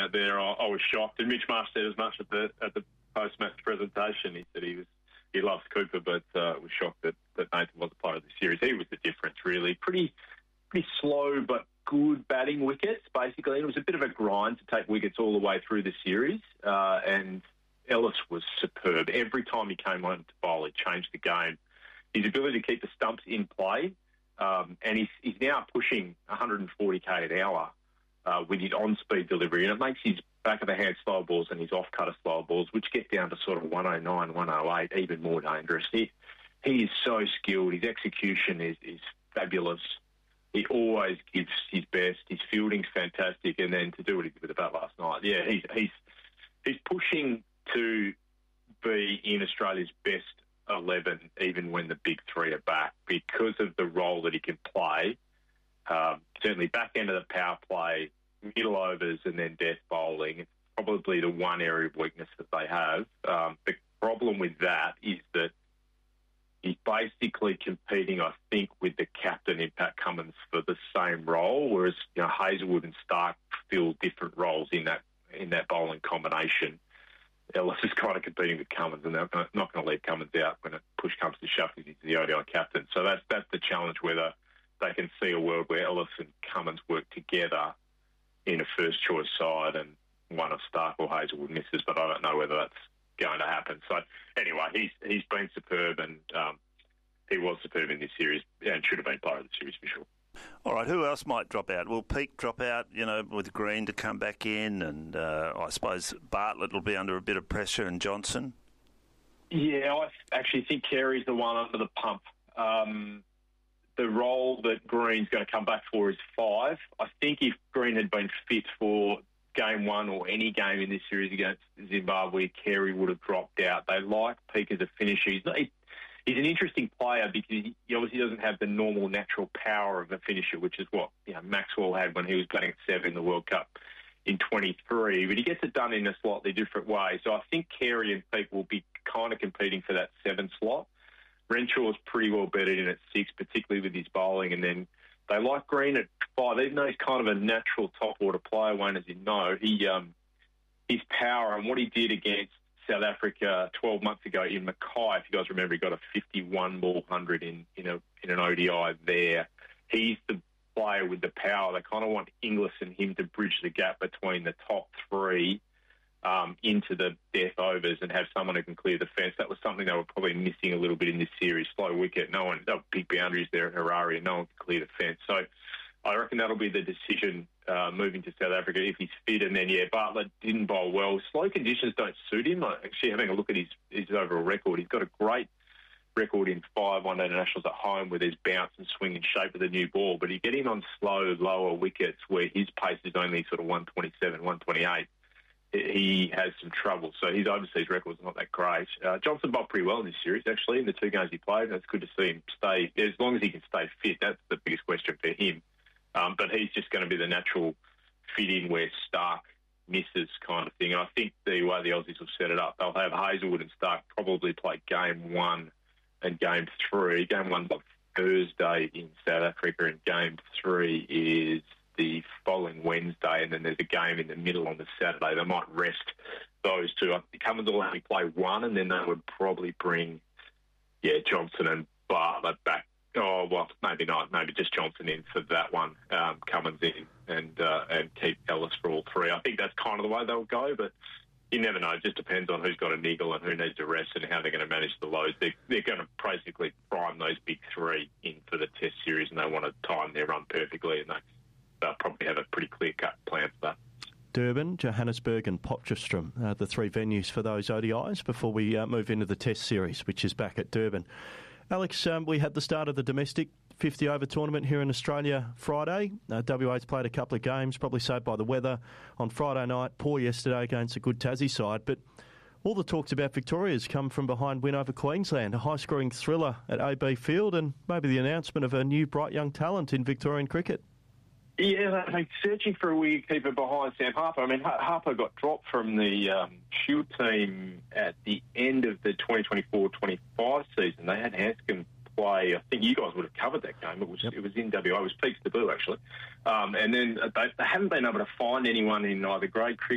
that there. I was shocked, and Mitch Marsh said as much at the post-match presentation. He said he loves Cooper, but was shocked that Nathan was a part of the series. He was the difference, really. Pretty slow, but good batting wickets, basically. It was a bit of a grind to take wickets all the way through the series, and Ellis was superb. Every time he came on to bowl, he changed the game. His ability to keep the stumps in play, and he's now pushing 140k an hour with his on-speed delivery, and it makes his back-of-the-hand slow balls and his off-cutter slow balls, which get down to sort of 109, 108, even more dangerous. He is so skilled. His execution is fabulous. He always gives his best. His fielding's fantastic, and then to do what he did with the bat last night, yeah, he's pushing to be in Australia's best 11, even when the big three are back, because of the role that he can play. Certainly back end of the power play, middle overs, and then death bowling. It's probably the one area of weakness that they have. The problem with that is that he's basically competing, I think, with the captain in Pat Cummins for the same role, whereas Hazlewood and Stark fill different roles in that bowling combination. Ellis is kind of competing with Cummins, and they're not going to leave Cummins out when push comes to shove because he's the ODI captain. So that's the challenge, whether they can see a world where Ellis and Cummins work together in a first-choice side and one of Stark or Hazlewood misses, but I don't know whether that's going to happen. So anyway, he's been superb, and he was superb in this series and should have been part of the series for sure. All right, who else might drop out? Will Peake drop out, with Green to come back in, and I suppose Bartlett will be under a bit of pressure, and Johnson? Yeah, I actually think Carey's the one under the pump. The role that Green's going to come back for is 5. I think if Green had been fit for game 1 or any game in this series against Zimbabwe, Carey would have dropped out. They like Peake as a finisher. He's an interesting player because he obviously doesn't have the normal natural power of a finisher, which is what Maxwell had when he was batting at 7 in the World Cup in 23. But he gets it done in a slightly different way. So I think Carey and Peake will be kind of competing for that 7 slot. Renshaw's pretty well bedded in at 6, particularly with his bowling. And then they like Green at 5. Even though he's kind of a natural top-order player, Wayne, as you know, his power and what he did against South Africa 12 months ago in Mackay, if you guys remember, he got a 51 ball 100 in an ODI there. He's the player with the power. They kind of want Inglis and him to bridge the gap between the top 3 into the death overs and have someone who can clear the fence. That was something they were probably missing a little bit in this series. Slow wicket, they were big boundaries there at Harare, and no one could clear the fence. So I reckon that'll be the decision moving to South Africa if he's fit. And then, Bartlett didn't bowl well. Slow conditions don't suit him. Actually, having a look at his overall record, he's got a great record in 5 one-day internationals at home where there's bounce and swing and shape of the new ball. But you get him on slow, lower wickets where his pace is only sort of 127, 128. He has some trouble. So his overseas record's not that great. Johnson bowled pretty well in this series, actually, in the 2 games he played. It's good to see him stay. As long as he can stay fit, that's the biggest question for him. But he's just going to be the natural fit-in where Stark misses kind of thing. And I think the way the Aussies will set it up, they'll have Hazlewood and Stark probably play game 1 and game 3. Game 1's on Thursday in South Africa, and game 3 is the following Wednesday, and then there's a game in the middle on the Saturday. They might rest those 2. I think Cummins will only play 1, and then they would probably bring, Johnson and Bartlett back. Oh, well, maybe not. Maybe just Johnson in for that one, Cummins in, and keep Ellis for all 3. I think that's kind of the way they'll go, but you never know. It just depends on who's got a niggle and who needs to rest and how they're going to manage the loads. They're going to basically prime those big 3 in for the Test series, and they want to time their run perfectly, and they'll probably have a pretty clear-cut plan for that. Durban, Johannesburg and Potchefstroom, the 3 venues for those ODIs before we move into the Test series, which is back at Durban. Alex, we had the start of the domestic 50-over tournament here in Australia Friday. WA's played a couple of games, probably saved by the weather on Friday night. Poor yesterday against a good Tassie side, but all the talks about Victoria's come from behind win over Queensland, a high-scoring thriller at AB Field, and maybe the announcement of a new bright young talent in Victorian cricket. Yeah, they're searching for a wicketkeeper behind Sam Harper. I mean, Harper got dropped from the Shield team at the end of the 2024-25 season. They had Hanscom play. I think you guys would have covered that game. It was in WA. It was Peaks Taboo, actually. And then they haven't been able to find anyone in either grade cricket